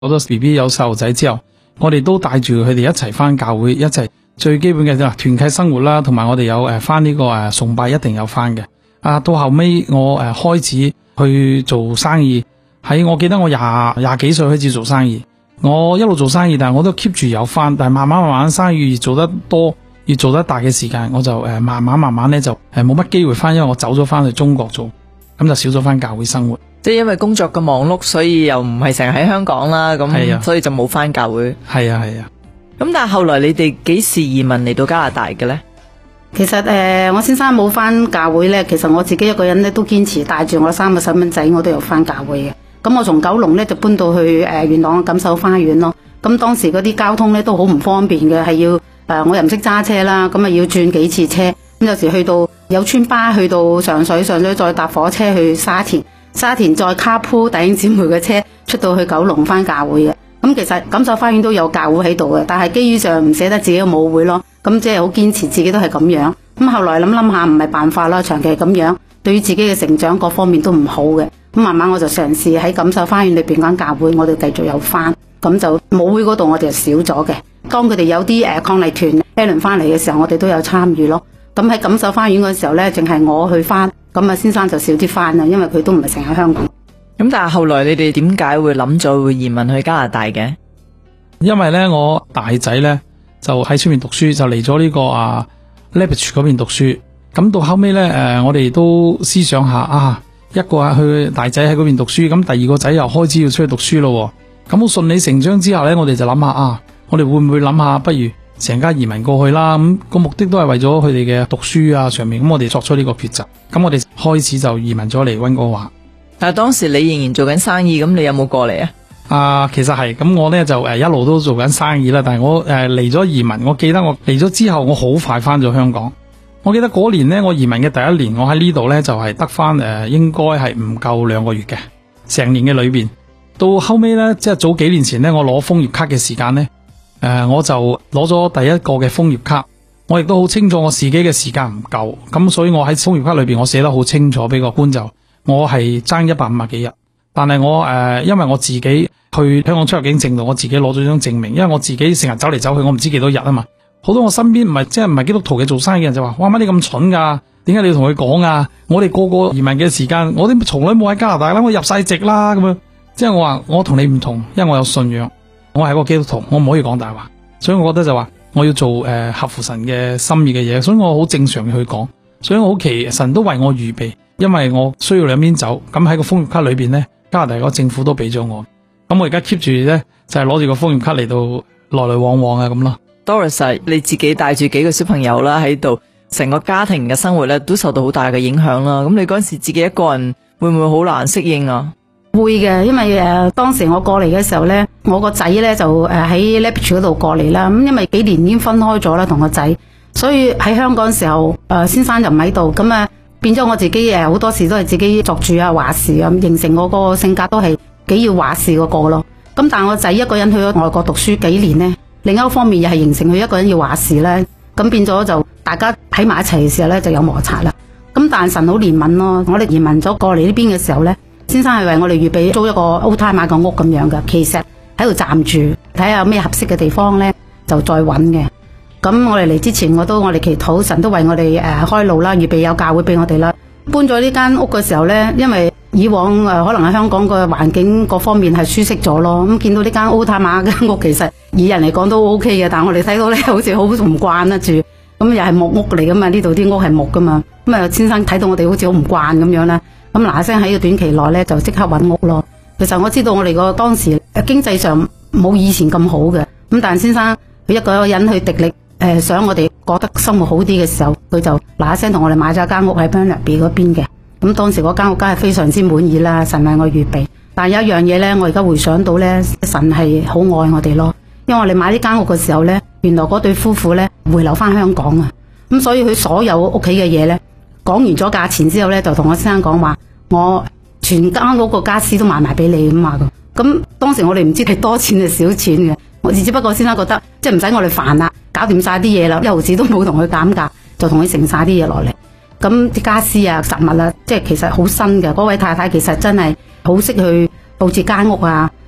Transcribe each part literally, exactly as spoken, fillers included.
好多 B B 有細路仔之後，我哋都帶住佢哋一齊翻教會，一齊最基本嘅就係團契生活啦，同埋我哋有誒翻呢個誒崇拜一定有翻嘅。啊，到後尾我誒開始去做生意，喺我記得我廿廿幾歲開始做生意，我一路做生意，但係我都 keep 住有翻，但係慢慢慢慢生意越做得多，越做得大嘅時間，我就誒慢慢慢慢咧就誒冇乜機會翻，因為我走咗翻去中國做，咁就少咗翻教會生活。 即係因為工作嘅忙碌，所以又唔係成日喺香港啦，咁所以就冇翻教會。 係啊係啊。 咁但係後來你哋幾時移民嚟到加拿大嘅呢？ 其實誒、呃，我先生冇翻教會咧，其實我自己一個人咧都堅持帶住我三個細蚊仔，我都有翻教會嘅。咁我從九龍咧就搬到去誒、呃、元朗嘅錦繡花園咯。咁當時嗰啲交通咧都好唔方便嘅，係要誒、呃、我又唔識揸車啦，咁啊要轉幾次車。咁有時去到有村巴去到上水，上水再搭火車去沙田。沙田再卡鋪弟兄姊妹嘅車出到去九龍翻教會嘅。咁其實錦繡花園都有教會喺度嘅，但係基於上唔捨得自己嘅母會咯，咁即係好堅持自己都係咁樣。咁後來諗諗下唔係辦法啦，長期咁樣對於自己嘅成長各方面都唔好嘅。咁慢慢我就嘗試喺錦繡花園裏邊間教會，我哋繼續有翻，咁就母會嗰度我哋就少咗嘅。當佢哋有啲誒抗麗團 Alan 翻嚟嘅時候，我哋都有參與咯。咁喺錦繡花園嗰時候咧，淨係我去翻。咁啊，先生就少啲翻啦，因為佢都唔係成日喺香港。 咁但係後來你哋點解會諗咗會移民去加拿大嘅？ 因為咧，我大仔咧就喺出面讀書，就嚟咗呢個啊 Lethbridge 嗰邊讀書。咁到後尾咧，誒，我哋都思想下啊，一個係去大仔喺嗰邊讀書，咁第二個仔又開始要出去讀書咯。咁好順理成章之後咧，我哋就諗下啊，我哋會唔會諗下，不如成家移民過去啦，咁個目的都係為咗佢哋嘅讀書啊上面，咁我哋作出呢個抉擇，咁我哋開始就移民咗嚟溫哥華。 但係當時你仍然做緊生意，咁你有冇過嚟啊？ 啊，其實係，咁我咧就誒一路都做緊生意啦，但係我誒嚟咗移民，我記得我嚟咗之後，我好快翻咗香港。我記得嗰年咧，我移民嘅第一年，我喺呢度咧就係得翻誒，應該係唔夠兩個月嘅，成年嘅裏邊。到後尾咧，即係早幾年前咧，我攞楓葉卡嘅時間咧。誒、呃，我就攞咗第一個嘅楓葉卡，我亦都好清楚我自己嘅時間唔夠，咁所以我喺楓葉卡裏邊我寫得好清楚俾個官就，我係爭一百五十幾日，但係我誒、呃，因為我自己去香港出入境證度，我自己攞咗張證明，因為我自己成日走嚟走去，我唔知幾多日啊嘛，好多我身邊唔係即係唔係基督徒嘅做生意嘅人就話，哇乜你咁蠢噶，點解你要同佢講啊？我哋個個移民嘅時間，我哋從來冇喺加拿大啦，我入晒籍啦咁樣，即係我話我同你唔同，因為我有信仰。我係個基督徒，我唔可以講大話，所以我覺得就話我要做誒、呃、合乎神嘅心意嘅嘢，所以我好正常嘅去講，所以我好奇神都為我預備，因為我需要兩邊走，咁喺個楓葉卡裏邊呢，加拿大個政府都俾咗我，咁我而家 keep 住呢，就係攞住個楓葉卡嚟到來來往往啊咁咯。 Doris， 你自己帶住幾個小朋友啦喺度，成個家庭嘅生活咧都受到好大嘅影響啦。咁你嗰陣時自己一個人會唔會好難適應啊？ 會嘅，因為誒、呃、當時我過嚟嘅時候咧，我個仔咧就誒喺 Lethbridge 嗰度過嚟啦。咁因為幾年已經分開咗啦，同個仔，所以喺香港嘅時候，誒、呃、先生就唔喺度，咁啊變咗我自己誒好多時都係自己作主啊話事啊，形成我個性格都係幾要話事嗰個咯。咁但係我仔一個人去咗外國讀書幾年咧，另一方面又係形成佢一個人要話事咧，咁變咗就大家喺埋一齊嘅時候咧就有摩擦啦。咁但係神好憐憫咯，我哋移民咗過嚟呢邊嘅時候咧。先生係為我哋預備租一個 old timer 嘅屋咁樣嘅，其實喺度暫住，睇下有咩合適嘅地方咧，就再揾嘅。咁我哋嚟之前，我都我哋祈禱神都為我哋誒、呃、開路啦，預備有教會俾我哋啦。搬咗呢間屋嘅時候咧，因為以往誒、呃、可能喺香港個環境各方面係舒適咗咯，咁見到呢間 old timer 嘅屋，其實以人嚟講都 OK 嘅，但係我哋睇到咧好似好唔慣啦住，咁又係木屋嚟噶嘛，呢度啲屋係木噶嘛，咁啊先生睇到我哋好似好唔慣咁樣啦。咁嗱一聲喺個短期內咧就即刻揾屋咯。其實我知道我哋個當時經濟上冇以前咁好嘅，咁但係先生佢一個人去滴力誒、呃，想我哋覺得生活好啲嘅時候，佢就嗱一聲同我哋買咗間屋喺 Burnaby 嗰邊嘅。咁當時嗰間屋梗係非常之滿意啦，神為我預備。但係有一樣嘢咧，我而家回想到咧，神係好愛我哋咯。因為我哋買呢間屋嘅時候咧，原來嗰對夫婦咧回流翻香港啊，咁所以佢所有屋企嘅嘢咧。講完咗價錢之後咧，就同我先生講話，我全間屋個家私都賣埋俾你咁啊！咁當時我哋唔知係多錢定少錢嘅，我只不過先生覺得即係唔使我哋煩啦，搞掂晒啲嘢啦，一毫子都冇同佢減價，就同佢剩晒啲嘢落嚟。咁啲家私啊、實物啊，即係其實好新嘅。嗰位太太其實真係好識去佈置間屋啊，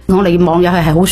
我哋網友係係好